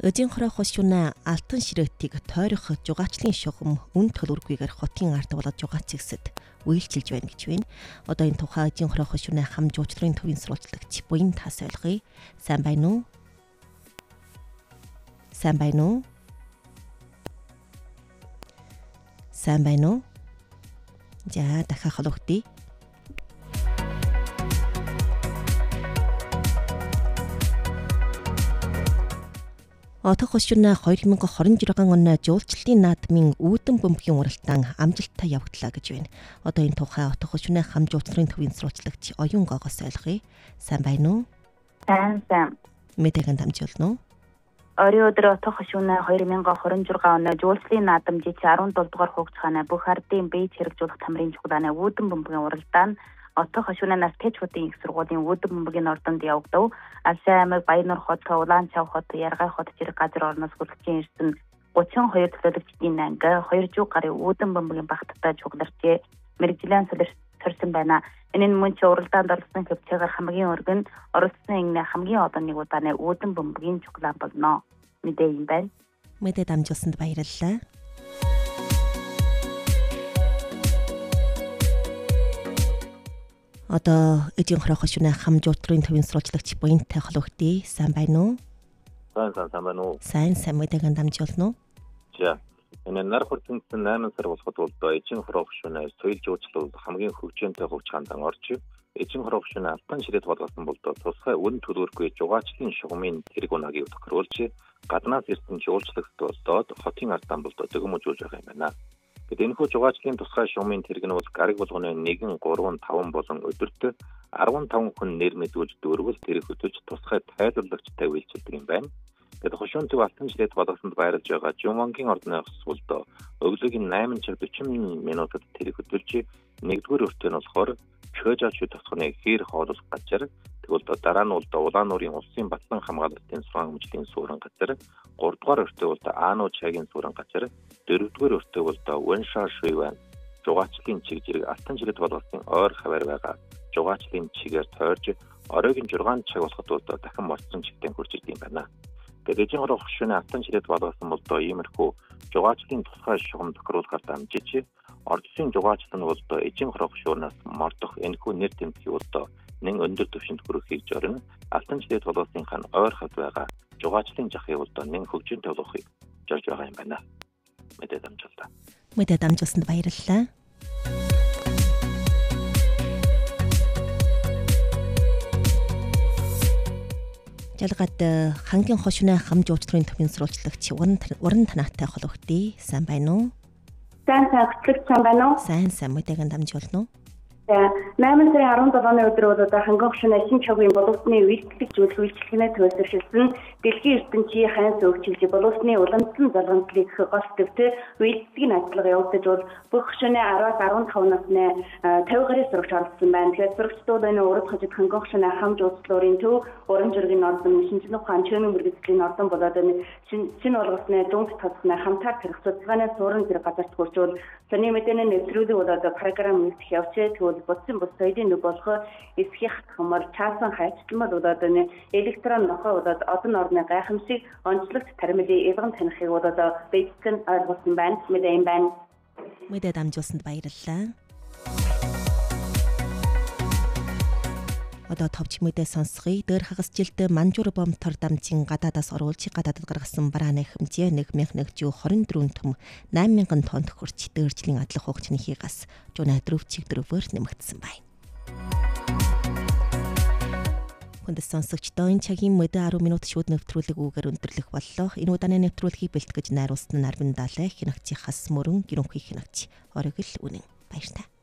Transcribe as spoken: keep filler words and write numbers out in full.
Эдийн хороо хошууна алтан ширээтийг тойрох жугаачлын шугам үн төлөвргүйгээр хотын ард болоод жугаацэгсэд үйлчилж байна гэж байна. Одоо энэ тухай эдийн хороо хошууна хам жуулчлалын төвийн сурвалжлагч буян тас ойлгоё. Сайн байна уу? Сайн байна уу? Сайн байна уу? За дахиад хологдъё. Отох хошууна хоёр мянга хорин жирган он жуулчлалын наадмын үүдэн бөмбөгийн уралдаан амжилттай явагдлаа гэж байна. Одоо энэ тухай отох хошууна хам жуулчлалын төвийн сурвалжлагч оюун гогоос ойлгоё. Сайн байна уу? Сайн сайн. Мэдээгээр дамжуулна уу? Орой өдөр отох хошууна хоёр мянга хорин жирган он жуулчлалын наадам жич арван долоо дугаар хугц хаана бүх ардын бие хэрэгжүүлэх тамирын чухлааны үүдэн бөмбөгийн уралдаан отох хошуунаас тэжхүүдийн их сургуулийн үүдэн бөмбөгийн ордонд явагдав. Алсын аймаг Баяннур хот, Улаанчав хот, Яргай хот зэрэг газар орноос хүлэгчийн ирсэн гучин хоёр төлөөлөгчдийн анги хоёр жүз гаруй үүдэн бөмбөгийн багттай чугдарчээ. Мэргэжлийн сорьсон байна. Энэ нь мөн ч уралдаанд оролцсон хөвчөөр хамгийн өргөн оролцсон энэ хамгийн одоо нэг удааны үүдэн бөмбөгийн чуглаан болно. Мэдээ юм байна. Мэдээ дамжуулсанд баярлалаа. Одоо эдийн хороо хошууна хам жуулчлалын төвийн сурвалжлагч буянтай хологдъё. Сайн байна уу? Сайн сайн сайн байна уу? Сайн сайн мэдээгээр дамжуулна уу? За. Энэ нар хүртэнцэн найман сар болоход бол эдийн хороо хошууна соёл жуулчлал хамгийн хөгжөөнтэй хувьч хандан орж эдийн хороо хошууна алтан ширээд болгосон бол тусгай үн төлөвлөргүй жугаачлалын шугамын тэрэг унагийг тохируулж гаднаас ирсэн жуулчлагт болдоод хотын ардсан болдоо дөмөжүүлж байгаа юм байна. Гэтэл энэхүү жугаачлалын тусгай шугамын тэрэг нь бол гариг болгоны нэгэн, гурван, таван болон өдөртөө арван таван хүн нэр мэдүүлж дөрвөл тэрэг хөтөж тусгай тайлбарлагчтай үйлчилдэг юм байна. Гэтэл хошуун төв алтан ширээд болгосонд байрлаж байгаа Жумангийн ордны хосволдоо өглөөгийн найман цаг дөрвөн минутад тэрэг хөтөлж нэгдүгээр өртөө нь болохоор Чөжаач тосгоны хэр хоолох газар тэгвэл дараа нь бол Улаан нуурын улсын батлан хамгаалалтын сургаан хэмжлийн суурин газар, гуравдугаар өртөө бол Аано чагийн суурин газар, дөрөвдүгээр өртөө бол Уншаа шивэн жугаачлалын чиг зэрэг алтан ширээд болгосон ойр хавар байгаа жугаачлалын чигээр тойрж оройн шугам цаг болоход бол дахин морцсон чигтэн хурж ирдэг юм байна. Тэгээд эдийн хороо хошууны алтан ширээд болгосон бол иймэрхүү жугаачлалын тусгай шугам тохируулахаар дамжиж ордсын жугаачлал нь бол эдийн хороо хошуунаас мордох энэхүү нэр тэмцэх бол нэг өндөр түвшинд хүрэхийг зорино. Алтан ширээд болгосынхаа ойр хавд байгаа жугаачлалын жахыг бол нэг хөгжөөнтэй болохыг зорж байгаа юм байна. Мэдээ дамжууллаа. Мэдээ дамжуулсанд баярлалаа. Жалгаад хангийн хошууна хам жуулчлалын төвийн сурвалжлагч уран танаатай хологдъё. Сайн байна уу? Сайн сайн сайн байна уу? Сайн сайн мэдээгээр дамжуулна уу? За, найман сарын арван долооны өдөр бол одоо хангийн хошууна шин чавгийн боловсны үйлчлэг зүйл үйлчлэгнээ төлөвлөсөн дэлхийн ертөнцийн хайн зөвчлөж боловсны уламжлалт залгамтлыг гол төвтэй үйлчлэгийн ажиллагаа явагдаж бол бүх хошууны араас арван таван насны тавин гаруй сурагч оролцсон байна. Тэгэхээр сурагчдууд энэ урд хажид хангийн хошууна хам жуулчлалын төв уран зургийн ордон шинжлэх ухаан чөмийн мэргэжлийн ордон болоод энэ шинэ болгосны дүнг тосгоны хамтаар тэрх судалгааны суурин зэрэг газарт хүрчүүл сони мэдээний нэвтрүүлэг болоод програм нэгдэх явжээ. Бодсон бос соёлын нэг болох эсхий хатгамар чаасан хайчталмал болоод энэ электрон нохой болоод одон орны гайхамшиг онцлогт таримлын илгэн танихыг болоод бэйгэн ойлгуулсан байна. Мэдээ юм байна. Мэдээ дамжуулсанд баярлалаа. Одоо товч мэдээ сонсгоё. Дээр хагас жилд Манжуур бомтор дамжин гадаадаас оруулж гадаадд гаргасан барааны хэмжээ нэг мянган хорин дөрвөн төм найман мянган тонн хүрч дээржлийн адлах хугацааны хигаас жуна дөрөв чиг дөрөвөөр нэмэгдсэн байна. Хүндэс сонсогчдоо энэ цагийн мэдээ арван минут шууд нэвтрүүлэг үгээр өндөрлөх боллоо. Энэ удааны нэвтрүүлгийг бэлтгэж найруулсан нь Арвин Далай, хинэгчийн хас мөрөн, гэрөнхий хинэгч Оргил Үнэн. Баярлалаа.